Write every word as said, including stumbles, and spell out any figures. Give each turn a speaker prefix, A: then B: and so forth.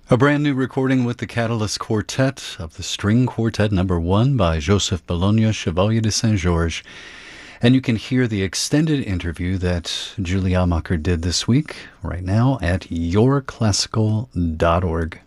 A: A brand new recording with the Catalyst Quartet of the String Quartet Number One by Joseph Bologna, Chevalier de Saint-Georges. And you can hear the extended interview that Julie Amacher did this week, right now, at your classical dot org.